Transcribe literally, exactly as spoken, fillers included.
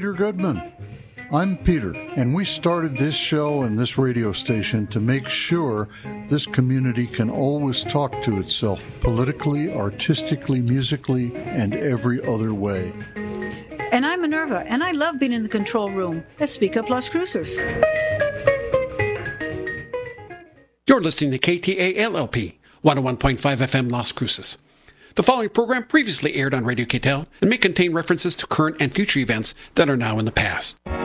Peter Goodman. I'm Peter, and we started this show and this radio station to make sure this community can always talk to itself politically, artistically, musically, and every other way. And I'm Minerva, and I love being in the control room at Speak Up Las Cruces. You're listening to K T A L L P, one oh one point five F M Las Cruces. The following program previously aired on Radio K T E L and may contain references to current and future events that are now in the past.